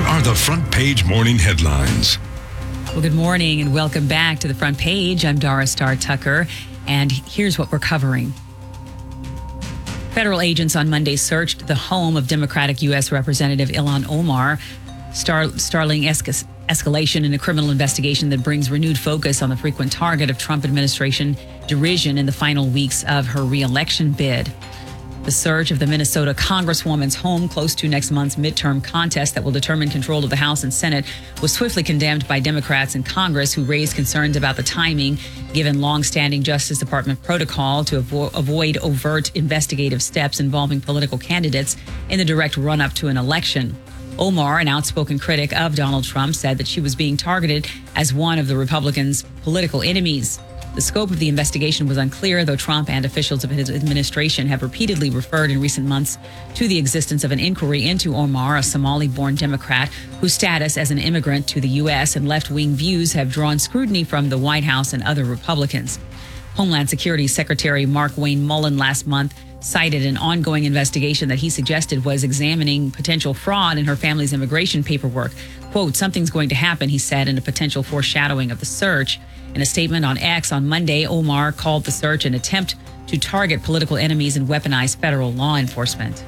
are the front page morning headlines. Well, good morning and welcome back to the front page. I'm Dara Star Tucker, and here's what we're covering. Federal agents on Monday searched the home of Democratic U.S. Representative Ilhan Omar, startling escalation in a criminal investigation that brings renewed focus on the frequent target of Trump administration derision in the final weeks of her re-election bid. The search of the Minnesota Congresswoman's home close to next month's midterm contest that will determine control of the House and Senate was swiftly condemned by Democrats in Congress who raised concerns about the timing, given long-standing Justice Department protocol to avoid overt investigative steps involving political candidates in the direct run-up to an election. Omar, an outspoken critic of Donald Trump, said that she was being targeted as one of the Republicans' political enemies. The scope of the investigation was unclear, though Trump and officials of his administration have repeatedly referred in recent months to the existence of an inquiry into Omar, a Somali-born Democrat whose status as an immigrant to the U.S. and left-wing views have drawn scrutiny from the White House and other Republicans. Homeland Security Secretary Mark Wayne Mullen last month cited an ongoing investigation that he suggested was examining potential fraud in her family's immigration paperwork. Quote, "Something's going to happen," he said, in a potential foreshadowing of the search. In a statement on X on Monday, Omar called the search an attempt to target political enemies and weaponize federal law enforcement.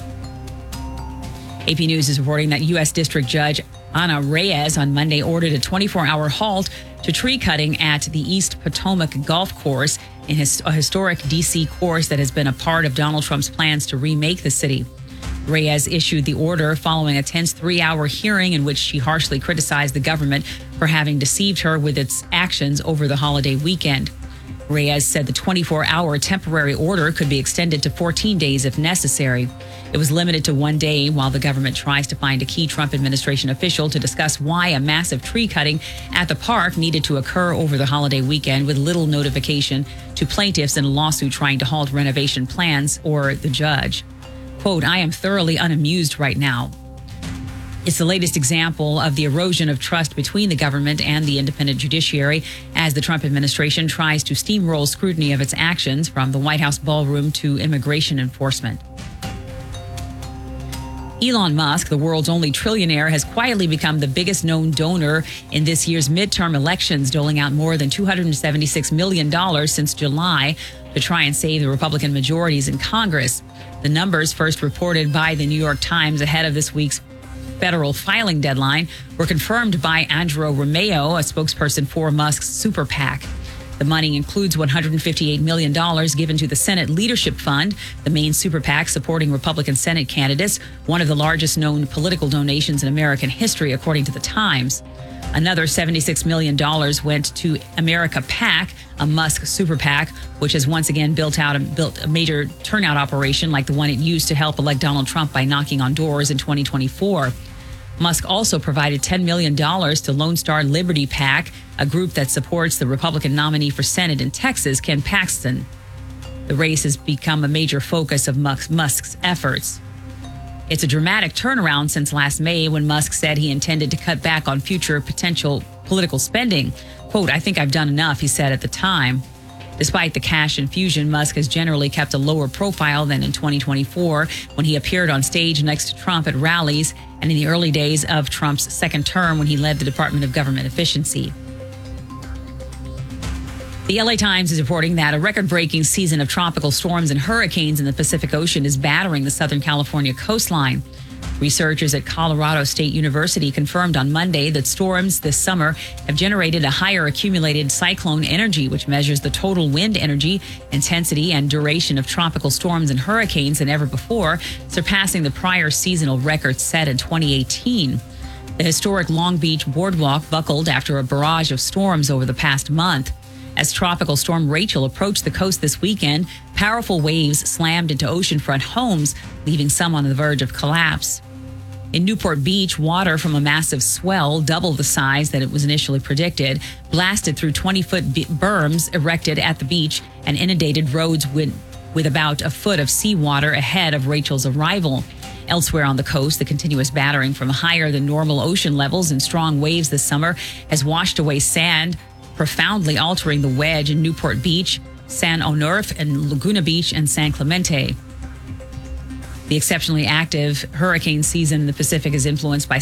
AP News is reporting that U.S. District Judge Ana Reyes on Monday ordered a 24-hour halt to tree cutting at the East Potomac Golf Course, a historic D.C. course that has been a part of Donald Trump's plans to remake the city. Reyes issued the order following a tense 3-hour hearing in which she harshly criticized the government for having deceived her with its actions over the holiday weekend. Reyes said the 24-hour temporary order could be extended to 14 days if necessary. It was limited to 1 day while the government tries to find a key Trump administration official to discuss why a massive tree cutting at the park needed to occur over the holiday weekend with little notification to plaintiffs in a lawsuit trying to halt renovation plans or the judge. Quote, "I am thoroughly unamused right now." It's the latest example of the erosion of trust between the government and the independent judiciary as the Trump administration tries to steamroll scrutiny of its actions from the White House ballroom to immigration enforcement. Elon Musk, the world's only trillionaire, has quietly become the biggest known donor in this year's midterm elections, doling out more than $276 million since July to try and save the Republican majorities in Congress. The numbers, first reported by the New York Times ahead of this week's federal filing deadline, were confirmed by Andrew Romeo, a spokesperson for Musk's super PAC. The money includes $158 million given to the Senate Leadership Fund, the main super PAC supporting Republican Senate candidates, one of the largest known political donations in American history, according to the Times. Another $76 million went to America PAC, a Musk super PAC, which has once again built a major turnout operation like the one it used to help elect Donald Trump by knocking on doors in 2024. Musk also provided $10 million to Lone Star Liberty PAC, a group that supports the Republican nominee for Senate in Texas, Ken Paxton. The race has become a major focus of Musk's efforts. It's a dramatic turnaround since last May when Musk said he intended to cut back on future potential political spending. Quote, "I think I've done enough," he said at the time. Despite the cash infusion, Musk has generally kept a lower profile than in 2024 when he appeared on stage next to Trump at rallies and in the early days of Trump's second term when he led the Department of Government Efficiency. The LA Times is reporting that a record-breaking season of tropical storms and hurricanes in the Pacific Ocean is battering the Southern California coastline. Researchers at Colorado State University confirmed on Monday that storms this summer have generated a higher accumulated cyclone energy, which measures the total wind energy, intensity, and duration of tropical storms and hurricanes than ever before, surpassing the prior seasonal record set in 2018. The historic Long Beach boardwalk buckled after a barrage of storms over the past month. As Tropical Storm Rachel approached the coast this weekend, powerful waves slammed into oceanfront homes, leaving some on the verge of collapse. In Newport Beach, water from a massive swell, double the size that it was initially predicted, blasted through 20-foot berms erected at the beach and inundated roads with about a foot of seawater ahead of Rachel's arrival. Elsewhere on the coast, the continuous battering from higher than normal ocean levels and strong waves this summer has washed away sand, profoundly altering the wedge in Newport Beach, San Onofre, and Laguna Beach and San Clemente. The exceptionally active hurricane season in the Pacific is influenced by